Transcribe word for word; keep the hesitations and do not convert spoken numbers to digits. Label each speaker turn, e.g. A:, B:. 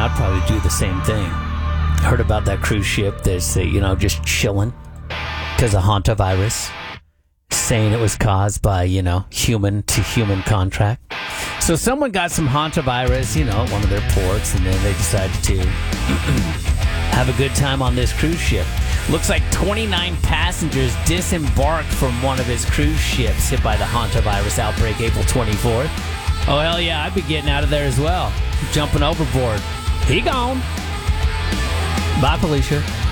A: I'd probably do the same thing. Heard about that cruise ship that's, uh, you know, just chilling because of hantavirus, saying it was caused by, you know, human-to-human contract. So someone got some hantavirus, you know, at one of their ports, and then they decided to have a good time on this cruise ship. Looks like twenty-nine passengers disembarked from one of his cruise ships hit by the hantavirus outbreak April twenty-fourth. Oh, hell yeah, I'd be getting out of there as well. Jumping overboard. He gone. Bye, Felicia.